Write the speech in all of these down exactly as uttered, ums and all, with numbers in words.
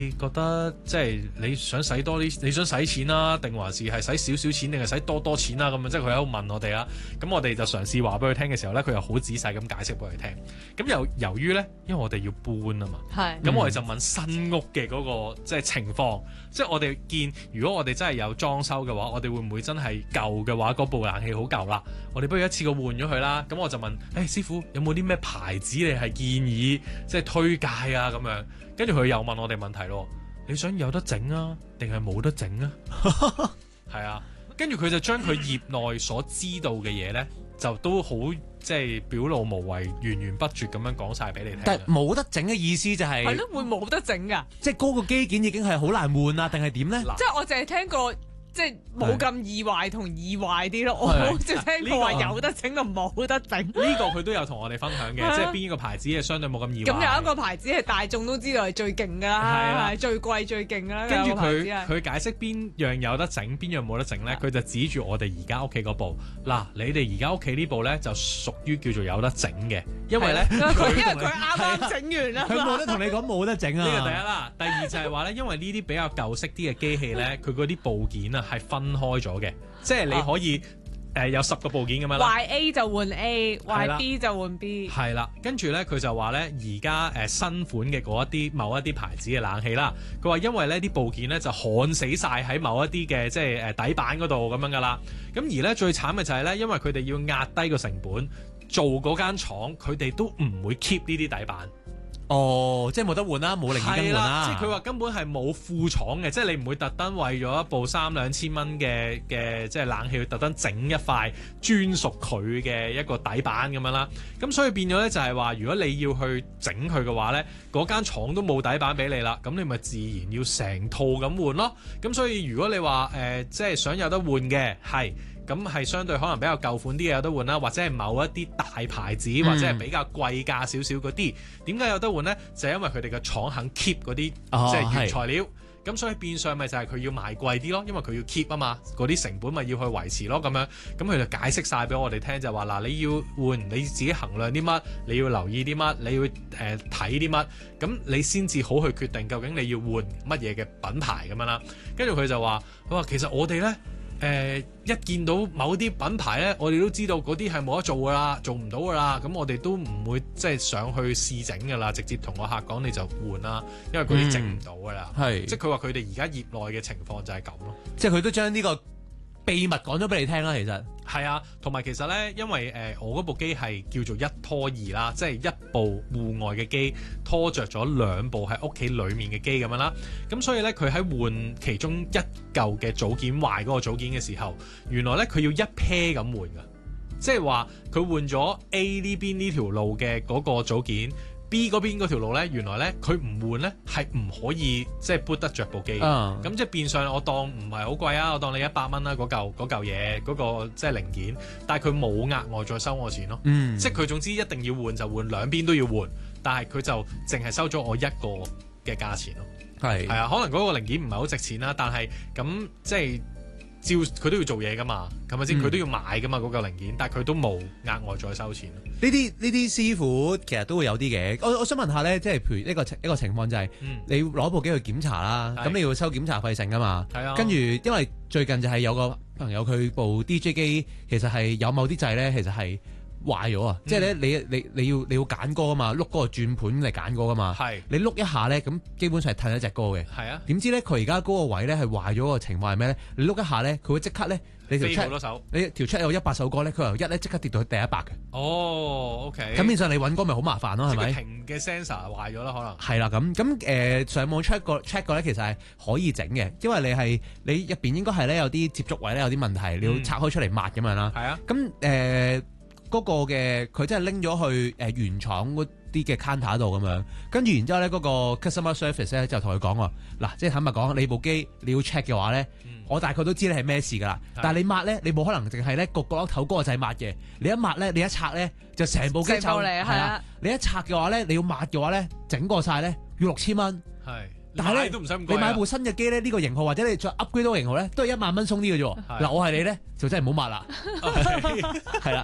覺得即係你想使多啲，你想使錢啦，定還是係使少少錢，定係使多多錢啦？咁樣即係佢喺度問我哋啦。咁我哋就嘗試話俾佢聽嘅時候咧，佢又好仔細咁解釋俾佢聽。咁由由於咧，因為我哋要搬啊嘛，咁我哋就問新屋嘅嗰、嗰個即係情況。即係我哋見，如果我哋真係有裝修嘅話，我哋會唔會真係舊嘅話嗰部冷氣好舊啦？我哋不如一次過換咗佢啦。咁我就問，誒、欸、師傅有冇啲咩牌子你係建議即係推介啊？咁樣跟住佢又問我哋問題咯。你想有得整啊，定係冇得整啊？係啊，跟住佢就將佢業內所知道嘅嘢咧，就都好即係表露無遺、源源不絕咁樣講晒俾你聽。 但係冇得整嘅意思就係係咯，會冇得整㗎？ 即係嗰個機件已經係好難換啊，定係點咧？ 即係我淨係聽過。即係冇咁易壞同易壞啲咯，我好似聽過話有得整同冇得整。呢個佢都有同我哋分享嘅，即係邊個牌子係相對冇咁易壞。 咁有一個牌子係大眾都知道係最勁㗎啦，係最貴最勁㗎啦。 跟住佢佢解釋邊樣有得整，邊樣冇得整咧，佢就指住我哋而家屋企嗰部。嗱，你哋而家屋企呢部咧就屬於叫做有得整嘅，因為咧佢因為佢啱啱整完啦， 佢冇得同你講冇得整啊。 呢個第一啦，第二就係話咧，因為呢啲比較舊式啲嘅機器咧，佢嗰啲部件啊。係分開咗嘅，即係你可以誒、啊呃、有十個部件咁樣啦。 壞 A 就換 A， 壞 B 就換 B。 係啦，跟住咧佢就話咧，而家誒新款嘅嗰一啲某一啲牌子嘅冷氣啦，佢話因為呢啲部件咧就焊死晒喺某一啲嘅即係誒底板嗰度咁樣噶啦。咁而咧最慘嘅就係咧，因為佢哋要壓低個成本，做嗰間廠佢哋都唔會 keep 呢啲底板。 哦，即係冇得換啦，冇零件更換啦。 即係佢話根本係冇副廠嘅，即係你唔會特登為咗一部三兩千蚊嘅嘅即係冷氣，去特登整一塊專屬佢嘅一個底板咁樣啦。咁所以變咗咧就係話，如果你要去整佢嘅話咧，嗰間廠都冇底板俾你啦，咁你咪自然要成套咁換咯。咁所以如果你話誒、呃、即係想有得換嘅，係。咁係相對可能比較舊款啲嘅有得換啦，或者係某一啲大牌子，嗯、或者係比較貴價少少嗰啲，點解有得換呢？就係、因為佢哋嘅廠肯 keep 嗰啲、哦、即係原材料，咁所以變相咪就係佢要賣貴啲咯，因為佢要 keep 啊嘛，嗰啲成本咪要去維持咯，咁樣，咁佢就解釋晒俾我哋聽，就話嗱，你要換你自己衡量啲乜，你要留意啲乜，你要誒睇啲乜，咁你先至好去決定究竟你要換乜嘢嘅品牌咁樣啦。跟住佢就話，佢話其實我哋呢。誒、呃、一見到某啲品牌咧，我哋都知道嗰啲係冇得做噶啦，做唔到噶啦，咁我哋都唔會即係上去試整噶啦，直接同個客講你就換啦，因為嗰啲整唔到噶啦。係、嗯，即係佢話佢哋而家業內嘅情況就係咁咯。即係佢都將呢個秘密講咗俾你聽啦，其實係啊，同埋其實咧，因為誒、呃、我嗰部機係叫做一拖二啦，即係一部戶外嘅機拖着咗兩部喺屋企裡面嘅機咁樣啦，咁所以咧佢喺換其中一嚿嘅組件壞嗰個組件嘅時候，原來咧佢要一 pair 咁換噶，即係話佢換咗 A 呢邊呢條路嘅嗰個組件。B 嗰邊嗰條路咧，原來咧佢唔換咧係唔可以即係 boot 得着部機嘅。咁、uh. 即係變相我當唔係好貴啊，我當你一百蚊啦嗰嚿嗰嚿嘢嗰個即係零件，但係佢冇額外再收我錢咯。Mm. 即係佢總之一定要換就換，兩邊都要換，但係佢就淨係收咗我一個嘅價錢咯。係係啊，可能嗰個零件唔係好值錢啦，但係咁即係。照佢都要做嘢噶嘛，係咪先？佢、嗯、都要買噶嘛嗰嚿零件，但係佢都冇額外再收錢。呢啲呢啲師傅其實都會有啲嘅。我我想問下咧，即係譬如一個一個情況就係、是嗯，你攞部機去檢查啦，咁你要收檢查費成噶嘛？係啊。跟住因為最近就係有個朋友佢部 D J 機其實係有某啲掣咧，其實係壞咗啊！即係咧，你你你要你要揀歌啊嘛，碌嗰個轉盤嚟揀歌噶嘛。係。你碌一下咧，咁基本上係褪一隻歌嘅。係啊。點知咧，佢而家嗰個位咧係壞咗個情況係咩咧？你碌一下咧，佢會即刻咧，你條 check，你條 check 有一百首歌咧，佢由一咧即刻跌到去第一百嘅。哦 ，OK。咁變相你揾歌咪好麻煩咯，係咪？停嘅 sensor 壞咗啦，可能。係啦，咁咁誒上網 check 過 check 過咧，其實係可以整嘅，因為你係你入邊應該係咧有啲接觸位咧有啲問題，你要拆開出嚟抹咁樣啦。係啊。咁誒。嗰、那個嘅佢真係拎咗去誒原廠嗰啲嘅 counter 度咁樣，跟住然之後咧嗰個 customer service 咧就同佢講話，嗱，即係坦白講，你部機你要 check 嘅話咧、嗯，我大概都知你係咩事噶啦。但係你抹咧，你冇可能淨係咧個角落頭嗰個掣抹嘅，你一抹咧，你一拆咧就成部機就係啊。你一拆嘅話咧，你要抹嘅話咧，整過晒咧要六千蚊。係，但係咧都唔使咁貴。你買部新嘅機咧，呢、這個型號或者你再 upgrade 多個型號咧，都係一萬蚊鬆啲嘅啫。嗱，我係你咧就真係唔好抹啦。係啦。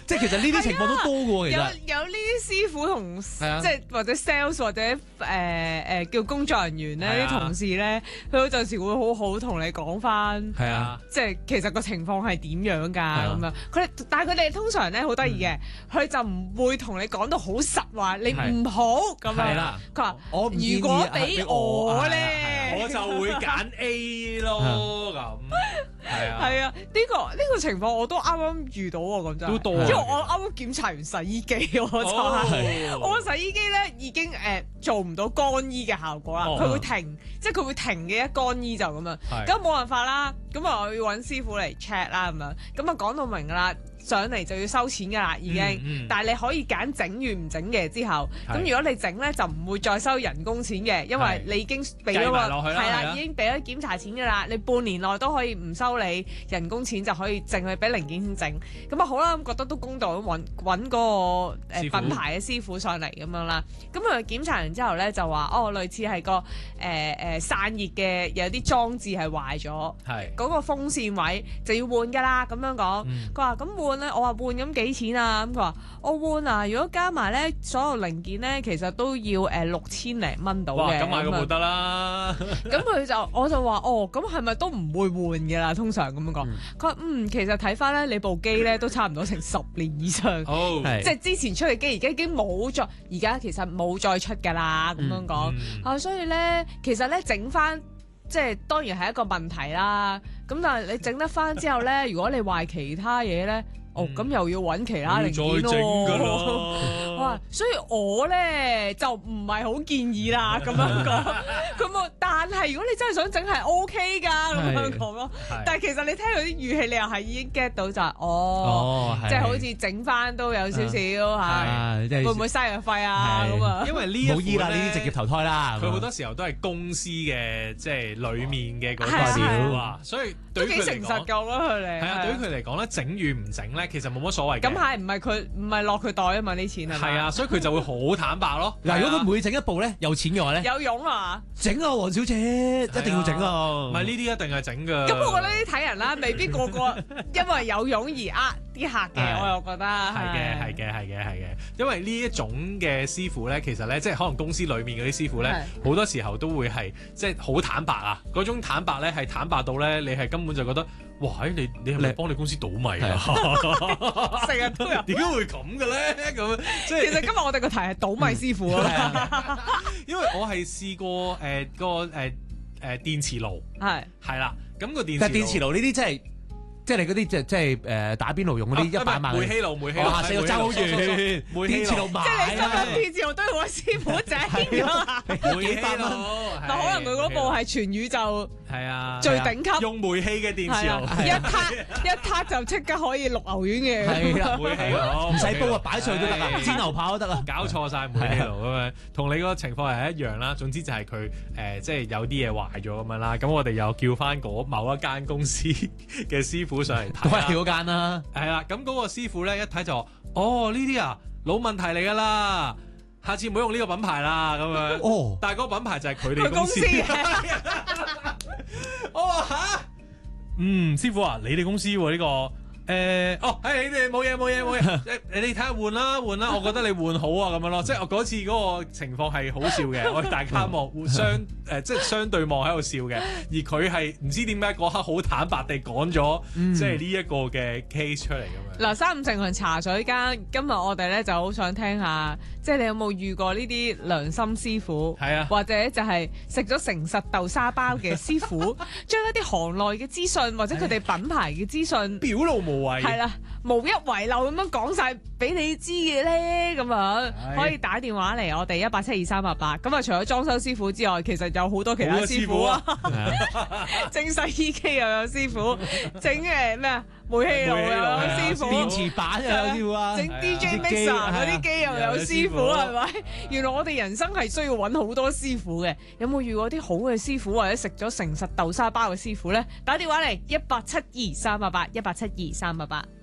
即係其實呢啲情況都多嘅喎，其有實有呢啲師傅同啊即係或者 sales 或者誒誒、呃、叫工作人員咧，啲、 係啊同事咧，佢有陣時會好好同你講翻， 係啊， 即係其實個情況係點樣㗎咁樣。佢哋但係佢哋通常咧好得意嘅，佢、就唔會同你講到好實話，你唔好咁樣。 係啦， 佢話我唔建議如果俾我係啊咧， 我就會揀 A 咯咁，係啊， 係啊，呢、個呢、個情況我都啱啱遇到喎，講真係， 都多因為我啱啱檢查完洗衣機，我就係、 哦我洗衣機咧已經誒、呃、做唔到乾衣嘅效果啦，佢、 哦會停，即係佢會停嘅一乾衣就咁樣， 係咁冇辦法啦，咁啊我要揾師傅嚟 check 啦咁樣，咁啊講到明㗎啦。上嚟就要收錢㗎啦，已經。 嗯嗯、 但係你可以揀整與唔整嘅之後，咁係如果你整咧就唔會再收人工錢嘅，因為你已經俾咗個計埋落去啦係啦， 係啦已經俾咗檢查錢㗎啦。你半年內都可以唔收你人工錢，就可以淨係俾零件先整。咁啊好啦，咁覺得都公道，咁揾揾嗰個誒師傅品牌嘅師傅上嚟咁樣啦。咁佢檢查完之後咧就話哦，類似係個誒誒、呃、散熱嘅有啲裝置係壞咗， 係嗰個風扇位就要換㗎啦。咁樣講，佢話咁換咧，我話換咁幾錢啊？咁佢話我換啊，如果加埋咧所有零件咧，其實都要誒六千零蚊到哇， 嘅。 咁買個咁啊冇得啦， 咁佢就我就話哦，咁係咪都唔會換嘅啦？通常咁樣講，佢話嗯，其實睇翻咧，你部機咧都差唔多成十年以上， 好， 係即係之前出嘅機，而家已經冇再，而家其實冇再出㗎啦。咁樣講、 嗯啊，所以咧，其實咧整翻。即係當然係一個問題啦，咁但係你整得翻之後咧，如果你壞其他嘢咧，哦咁又要揾其他零件要再整㗎咯。 咯， 哇！所以我咧就唔係好建議啦，咁樣講。咁啊，但係如果你真係想整係 O K 㗎，咁樣講咯。 係但係其實你聽佢啲語氣，你又係已經 get 到就係哦， 哦， 即係好似整翻都有少少係， 啊，即係會唔會嘥藥費啊？ 係咁啊， 因為呢一冇醫啦， 款呢呢啲直接投胎啦。 佢好多時候都係公司嘅即係裡面嘅嗰個係啊師傅啊，所以對都幾誠於佢嚟講， 實㗎，我覺得佢哋。 係啊，對於佢嚟講咧，整與唔整咧，其實冇乜所謂嘅。 咁係唔係佢唔係落佢袋啊嘛？啲錢係咪係啊，所以佢就會好坦白咯。 嗱，如果佢唔每整一步咧有錢嘅話咧， 有用啊！ 整啊，黃小姐一定要整啊！ 唔係呢啲一定係整㗎。 咁我覺得呢啲睇人啦，未必個個因為有用而呃啲客嘅， 係我又覺得係嘅，係嘅，係嘅，係嘅，因為呢一種嘅師傅咧，其實咧，即係可能公司裡面嗰啲師傅咧，好多時候都會係即係好坦白啊！嗰種坦白咧係坦白到咧，你係根本就覺得，哇！你你係咪幫你公司倒米啊？ 成日都有。 點解會咁嘅咧？咁即係其實今日我哋個題係倒米師傅啊， 因為我係試過誒個誒誒電磁爐係係啦，咁個電但係電磁爐呢啲真係。即係你嗰啲即係即係誒打邊爐用嗰啲一百萬煤氣爐，煤氣爐， 哇！死我爭好遠，電磁爐買即係你今日電磁爐都要揾師傅整㗎， 煤氣爐， 嗱可能佢嗰部係全宇宙係啊最頂級， 用煤氣嘅電磁爐， 一撻一撻就即刻可以六牛丸嘅， 係啦， 煤氣爐唔使煲啊，擺上去都得啊，煎牛扒都得啊， 搞錯晒煤氣爐咁樣，同你嗰個情況係一樣啦。總之就係佢誒即係有啲嘢壞咗咁樣啦。咁我哋又叫翻嗰某一間公司嘅師傅上嚟睇都係啦。 嗰間啦。 係啦，咁嗰個師傅咧一睇就話：哦，呢啲啊老問題嚟㗎啦，下次唔好用呢個品牌啦咁樣。 哦， 但係嗰個品牌就係佢哋佢公司嘅。 我話嚇，嗯，師傅啊，你哋公司喎呢個。誒哦，誒你哋冇嘢冇嘢冇嘢，誒你哋睇下換啦換啦，我覺得你換好啊咁樣咯，即係我嗰次嗰個情況係好笑嘅，我哋大家望互相誒即係相對望喺度笑嘅，而佢係唔知點解嗰刻好坦白地講咗，即係呢一個嘅 case 出嚟咁樣。 嗱，三五成群茶水間，今日我哋咧就好想聽下，即係你有冇遇過呢啲良心師傅？ 係啊， 或者就係食咗誠實豆沙包嘅師傅，將一啲行內嘅資訊或者佢哋品牌嘅資訊表露無遺， 係啦，無一遺漏咁樣講晒俾你知嘅咧，咁樣可以打電話嚟我哋一八七二三八八。咁啊，除咗裝修師傅之外，其實有好多其他師傅啊，整洗衣機又有師傅，整誒咩啊煤氣爐又有師傅， 電池板又有師傅啊， 整 D J mixer 嗰啲機又有師傅，係咪？原來我哋人生係需要揾好多師傅嘅。有冇遇過啲好嘅師傅，或者食咗誠實豆沙包嘅師傅咧？打電話嚟一八七二三八八，一八七二三八八。